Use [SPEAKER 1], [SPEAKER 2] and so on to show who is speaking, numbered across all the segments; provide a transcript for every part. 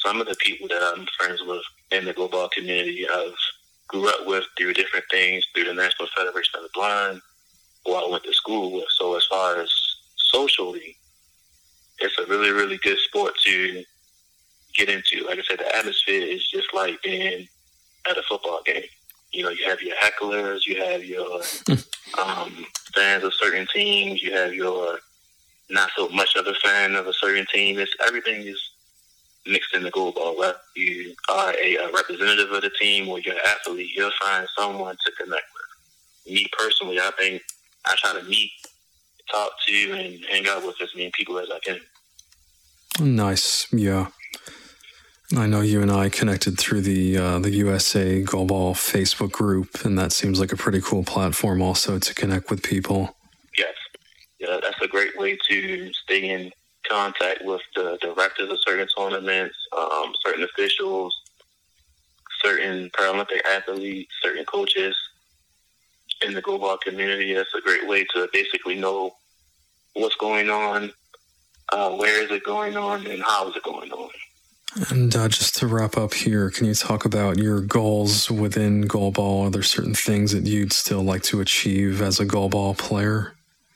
[SPEAKER 1] some of the people that I'm friends with in the global community I've grew up with through different things, through the National Federation of the Blind, who I went to school with. So as far as socially, it's a really, really good sport to get into. Like I said, the atmosphere is just like being at a football game. You know, you have your hecklers, you have your fans of certain teams, you have your not so much of a fan of a certain team. Everything is mixed in the goalball. Whether you are a representative of the team or you're an athlete, you'll find someone to connect with. Me personally, I think I try to meet, talk to, and hang out with as many people as I can.
[SPEAKER 2] Nice, yeah. I know you and I connected through the USA Goalball Facebook group, and that seems like a pretty cool platform also to connect with people.
[SPEAKER 1] Yes. Yeah, that's a great way to stay in contact with the directors of certain tournaments, certain officials, certain Paralympic athletes, certain coaches in the goalball community. That's a great way to basically know what's going on, where is it going on, and how is it going on.
[SPEAKER 2] And just to wrap up here, can you talk about your goals within goalball? Are there certain things that you'd still like to achieve as a goalball player?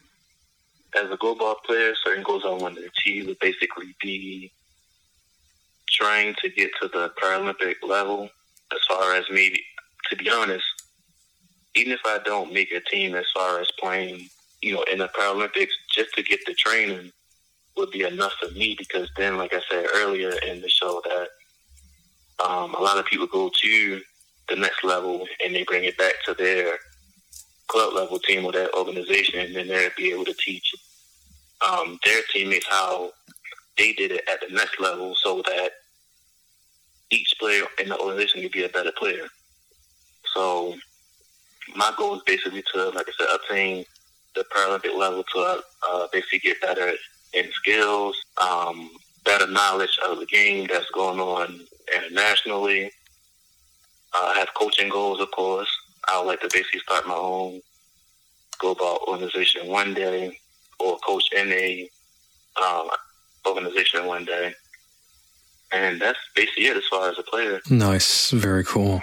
[SPEAKER 1] As a goalball player, certain goals I want to achieve would basically be trying to get to the Paralympic level. As far as maybe, to be honest, even if I don't make a team as far as playing, in the Paralympics, just to get the training would be enough for me, because then, like I said earlier in the show, that a lot of people go to the next level and they bring it back to their club level team or their organization, and then they'll be able to teach their teammates how they did it at the next level, so that each player in the organization can be a better player. So my goal is basically to, like I said, obtain the Paralympic level to basically get better in skills, better knowledge of the game that's going on internationally. Have coaching goals, of course. I would like to basically start my own goalball organization one day, or coach in a organization one day. And that's basically it as far as a player.
[SPEAKER 2] Nice. Very cool.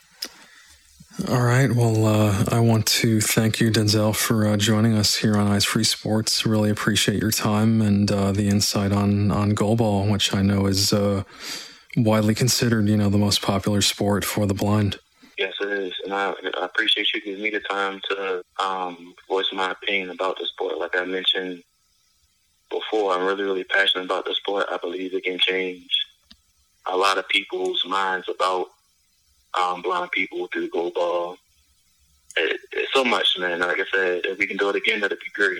[SPEAKER 2] All right. Well, I want to thank you, Denzel, for joining us here on Eyes Free Sports. Really appreciate your time and the insight on goalball, which I know is widely considered, the most popular sport for the blind.
[SPEAKER 1] Yes, it is. And I appreciate you giving me the time to voice my opinion about the sport. Like I mentioned before, I'm really, really passionate about the sport. I believe it can change a lot of people's minds about blind people through goalball. It's so much, man. Like I said, if we can do it again, that'd be great.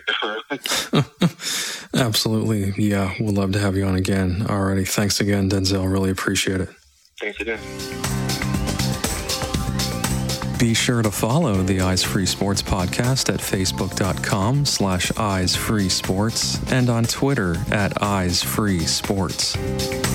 [SPEAKER 2] Absolutely. Yeah, we'd love to have you on again. Alrighty. Thanks again, Denzel. Really appreciate it.
[SPEAKER 1] Thanks again.
[SPEAKER 2] Be sure to follow the Eyes Free Sports podcast at facebook.com/eyesfreesports and on Twitter @eyesfreesports.